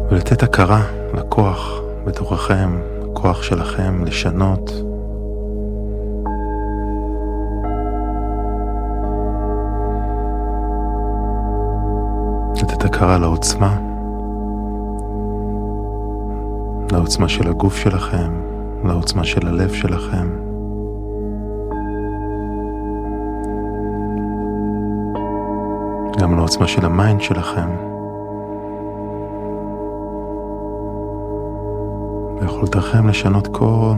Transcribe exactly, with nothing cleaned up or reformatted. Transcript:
ולתת הכרה לכוח בתוככם, הכוח שלכם לשנות. לתת הכרה לעוצמה, לעוצמה של הגוף שלכם, לעוצמה של הלב שלכם. גם לעוצמה של המיינד שלכם. ויכולתכם לשנות כל